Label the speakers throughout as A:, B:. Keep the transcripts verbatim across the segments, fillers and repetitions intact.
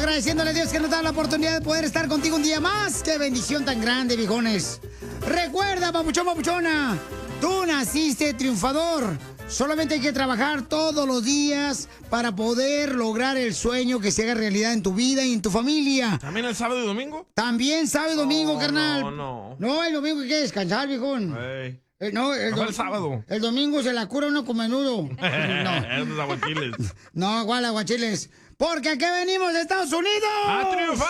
A: agradeciéndole a Dios que nos da la oportunidad de poder estar contigo un día más. ¡Qué bendición tan grande, viejones! Recuerda, papuchón, papuchona, tú naciste triunfador. Solamente hay que trabajar todos los días para poder lograr el sueño que se haga realidad en tu vida y en tu familia.
B: ¿También el sábado y domingo?
A: También sábado y domingo,
B: no,
A: carnal.
B: No, no.
A: No, el domingo hay que descansar, viejón.
B: Hey.
A: Eh, no, el,
B: el sábado.
A: El domingo se la cura uno con menudo.
B: No. Los aguachiles.
A: No, igual aguachiles. Porque aquí venimos de Estados Unidos.
B: ¡A triunfar!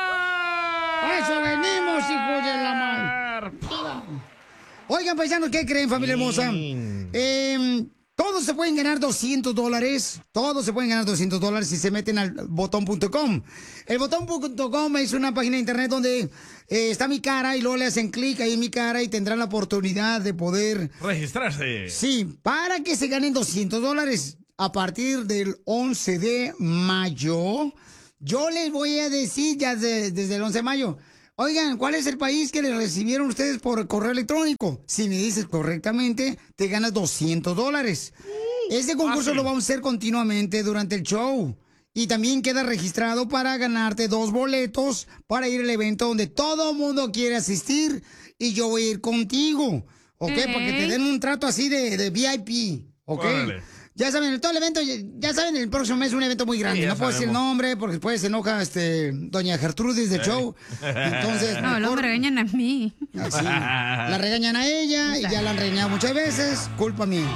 A: ¡A eso venimos, hijos de la madre! Oigan, paisanos, ¿qué creen, familia hermosa? Eh, todos se pueden ganar doscientos dólares. Todos se pueden ganar doscientos dólares si se meten al botón punto com. El botón punto com es una página de internet donde eh, está mi cara y luego le hacen clic ahí en mi cara y tendrán la oportunidad de poder
B: registrarse.
A: Sí, para que se ganen doscientos dólares a partir del once de mayo. Yo les voy a decir ya de, desde el once de mayo. Oigan, ¿cuál es el país que le recibieron ustedes por correo electrónico? Si me dices correctamente, te ganas doscientos dólares. Este concurso lo vamos a hacer continuamente durante el show. Y también queda registrado para ganarte dos boletos para ir al evento donde todo el mundo quiere asistir. Y yo voy a ir contigo, ¿ok? ¿Eh? Para que te den un trato así de, de V I P, ¿ok? Órale. Ya saben, todo el evento, ya saben, el próximo mes es un evento muy grande. Sí, no puedo decir el nombre porque después se enoja este, doña Gertrudis del show. Entonces,
C: no,
A: mejor...
C: luego me regañan a mí.
A: Así, la regañan a ella y ya la han regañado muchas veces. Culpa mía.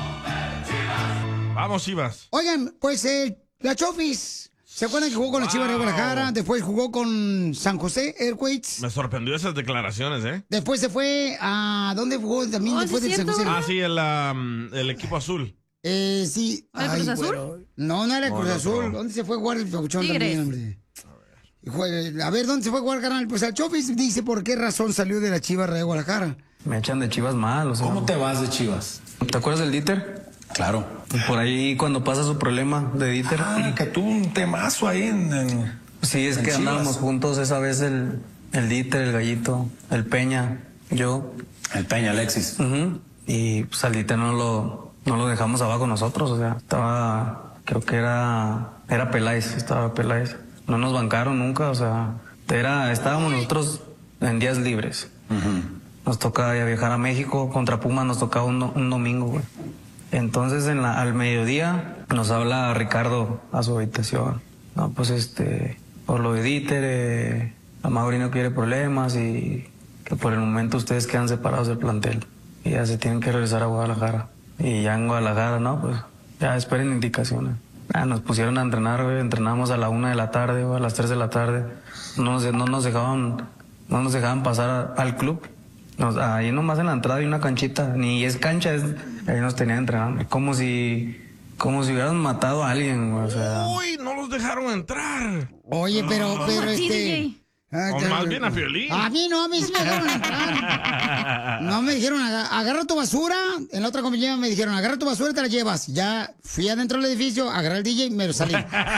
B: Vamos, Chivas.
A: Oigan, pues eh, la Chofis, ¿se acuerdan que jugó con wow. la Chivas de Guadalajara? Después jugó con San José Airquakes.
B: Me sorprendió esas declaraciones, ¿eh?
A: Después se fue a... ¿Dónde jugó también?
C: Oh,
A: después
C: ¿sí
A: del San José.
B: Ah, sí, el, um, el equipo azul.
A: Eh, sí.
C: ¿El Cruz Azul?
A: Bueno. No, no era el Cruz no, Azul. No. ¿Dónde se fue a jugar el Pabuchón también, hombre? A ver. a ver, ¿dónde se fue a jugar, carnal? Pues el Chofis dice por qué razón salió de la Chivas de Guadalajara.
D: Me echan de Chivas mal, o sea.
E: ¿Cómo te vas de Chivas?
D: ¿Te acuerdas del Dieter?
E: Claro.
D: Por ahí cuando pasa su problema de Dieter.
E: Ah, que tuvo un temazo ahí en... en
D: sí, es
E: en
D: que
E: Chivas.
D: Andábamos juntos esa vez el, el Dieter, el Gallito, el Peña, yo.
E: El Peña, Alexis.
D: Uh-huh. Y pues al Dieter no lo... No lo dejamos abajo nosotros, o sea, estaba, creo que era, era Peláez, estaba Peláez. No nos bancaron nunca, o sea, era, estábamos nosotros en días libres. Uh-huh. Nos toca viajar a México, contra Pumas nos tocaba un, un domingo, güey. Entonces en la, al mediodía nos habla Ricardo a su habitación. No, pues este, por lo de Dieter, eh, la Mauri no quiere problemas y que por el momento ustedes quedan separados del plantel y ya se tienen que regresar a Guadalajara. Y ya en Guadalajara, no, pues ya esperen indicaciones. Ah, nos pusieron a entrenar, güey, entrenamos a la una de la tarde o a las tres de la tarde. No nos, no nos dejaban, no nos dejaban pasar a, al club. Nos, ahí nomás en la entrada hay una canchita, ni es cancha, es, ahí nos tenían entrenando. Como si, como si hubieran matado a alguien, o sea.
B: Uy, no los dejaron entrar.
A: Oye, pero,
B: oh.
A: pero este...
B: Ah, o más bien a Piolín.
A: A mí no, a mí sí me dejaron entrar. No me dijeron, agarra tu basura. En la otra compañía me dijeron, agarra tu basura y te la llevas. Ya fui adentro del edificio, agarré el D J y me lo salí.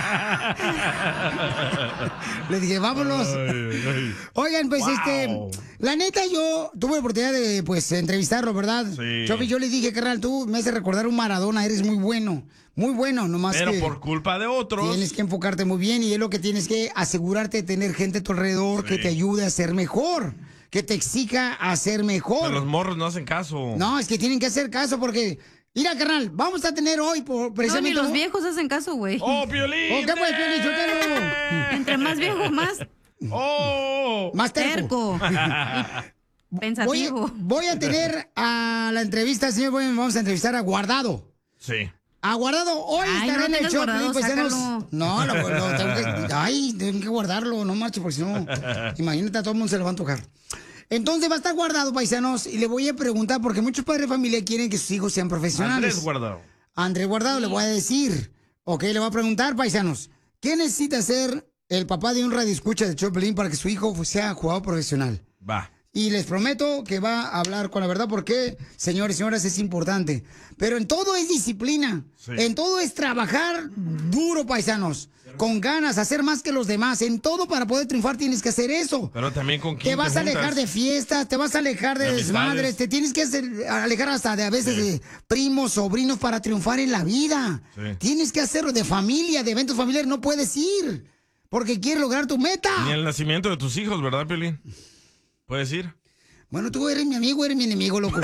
A: Le dije, vámonos. Ay, ay. Oigan, pues wow. este, la neta yo tuve la oportunidad de pues entrevistarlo, ¿verdad?
B: Sí.
A: Chofi, yo le dije, carnal, tú me haces recordar un Maradona, eres muy bueno. Muy bueno, nomás
B: Pero
A: que
B: por culpa de otros.
A: Tienes que enfocarte muy bien y es lo que tienes que asegurarte de tener gente a tu alrededor sí. que te ayude a ser mejor, que te exija a ser mejor.
B: Pero los morros no hacen caso.
A: No, es que tienen que hacer caso porque... Mira, carnal, vamos a tener hoy por, precisamente...
C: No, ni los viejos hacen caso, güey.
B: ¡Oh, Piolín!
A: ¿O qué pues, Piolín? Chotero?
C: Entre más viejo, más...
B: ¡Oh!
A: Más terco.
C: Pensativo.
A: Voy, voy a tener a la entrevista, señor, vamos a entrevistar a Guardado.
B: Sí.
A: Aguardado, hoy
C: ay,
A: estará
C: no
A: en el show.
C: Guardado,
A: Paisanos. No, lo, lo tengo que. Ay, tengo que guardarlo, no marche, porque si no, imagínate, a todo el mundo se le va a antojar. Entonces va a estar Guardado, paisanos, y le voy a preguntar, porque muchos padres de familia quieren que sus hijos sean profesionales.
B: Andrés Guardado.
A: Andrés Guardado, sí. Le voy a decir. Ok, le voy a preguntar, paisanos, ¿qué necesita hacer el papá de un radioescucha de Choplin para que su hijo sea jugador profesional?
B: Va.
A: Y les prometo que va a hablar con la verdad porque, señores y señoras, es importante. Pero en todo es disciplina. Sí. En todo es trabajar duro, paisanos. Con ganas, hacer más que los demás. En todo para poder triunfar tienes que hacer eso.
B: Pero también con quién
A: te vas
B: te
A: a alejar de fiestas, te vas a alejar de, de desmadres. Te tienes que hacer, alejar hasta de a veces sí. de primos, sobrinos para triunfar en la vida. Sí. Tienes que hacerlo de familia, de eventos familiares. No puedes ir. porque quieres lograr tu meta.
B: Ni el nacimiento de tus hijos, ¿verdad, Piolín? ¿Puedes ir?
A: Bueno, tú eres mi amigo, eres mi enemigo, loco.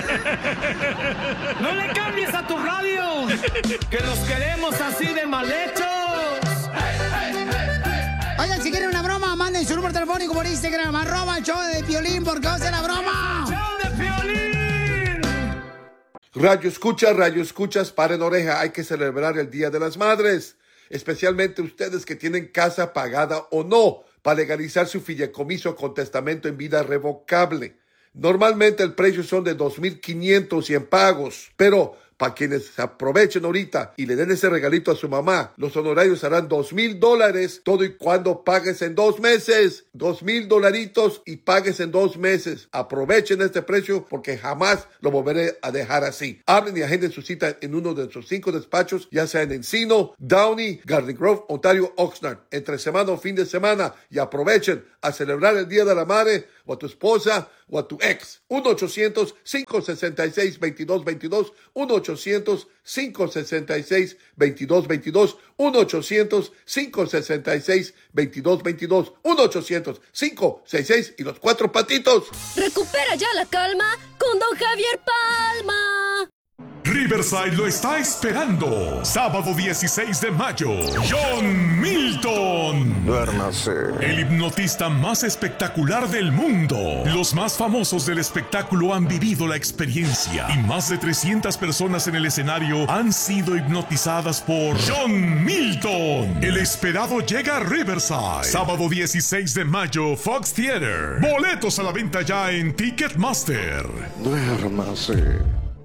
F: ¡No le cambies a tu radio! ¡Que los queremos así de mal hechos!
A: Oigan, si quieren una broma, manden su número telefónico por Instagram, arroba el show de Piolín, porque va a ser la broma.
F: ¡Show de Piolín!
G: Radio escucha, radio escuchas, paren oreja, hay que celebrar el Día de las Madres, especialmente ustedes que tienen casa pagada o no, para legalizar su fideicomiso con testamento en vida revocable. Normalmente el precio son de dos mil quinientos y en pagos, pero para quienes se aprovechen ahorita y le den ese regalito a su mamá, los honorarios serán dos mil dólares, todo y cuando pagues en dos meses. Dos mil dolaritos y pagues en dos meses. Aprovechen este precio porque jamás lo volveré a dejar así. Hablen y agenden su cita en uno de nuestros cinco despachos, ya sea en Encino, Downey, Garden Grove, Ontario, Oxnard, entre semana o fin de semana, y aprovechen a celebrar el Día de la Madre o a tu esposa o a tu ex. uno ochocientos, cinco sesenta y seis, veintidós veintidós, uno ochocientos, cinco sesenta y seis, veintidós veintidós, uno ochocientos, cinco sesenta y seis, veintidós veintidós, uno ochocientos, cinco sesenta y seis y los cuatro patitos.
H: Recupera ya la calma con Don Javier Palma.
I: Riverside lo está esperando. Sábado dieciséis de mayo. John Milton.
J: Duérmase.
I: El hipnotista más espectacular del mundo. Los más famosos del espectáculo han vivido la experiencia. Y más de trescientas personas en el escenario han sido hipnotizadas por John Milton. El esperado llega a Riverside. Sábado dieciséis de mayo, Fox Theater. Boletos a la venta ya en Ticketmaster.
J: Duérmase.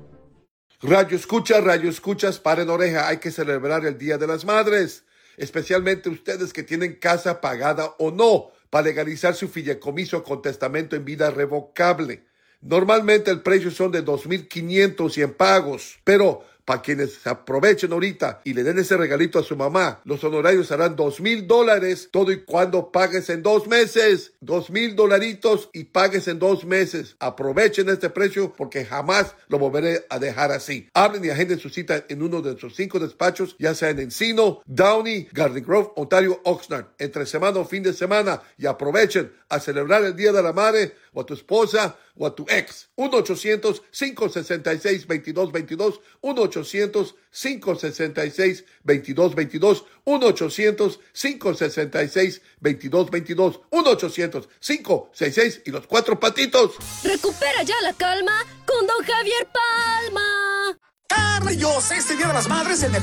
G: Radio escucha, radio escuchas, paren oreja, hay que celebrar el Día de las Madres, especialmente ustedes que tienen casa pagada o no, para legalizar su fideicomiso con testamento en vida revocable. Normalmente el precio son de dos mil quinientos y en pagos, pero para quienes se aprovechen ahorita y le den ese regalito a su mamá, los honorarios serán dos mil dólares, todo y cuando pagues en dos meses. Dos mil dolaritos y pagues en dos meses. Aprovechen este precio porque jamás lo volveré a dejar así. Hablen y agenden su cita en uno de nuestros cinco despachos, ya sea en Encino, Downey, Garden Grove, Ontario, Oxnard, entre semana o fin de semana, y aprovechen a celebrar el Día de la Madre o a tu esposa o a tu ex. uno ochocientos, cinco sesenta y seis, veintidós veintidós, uno ochocientos, cinco sesenta y seis, veintidós veintidós, uno ochocientos, cinco sesenta y seis, veintidós veintidós, uno ochocientos, cinco sesenta y seis y los cuatro patitos.
H: Recupera ya la calma con Don Javier Palma.
K: Carla y yo, este Día de las Madres, el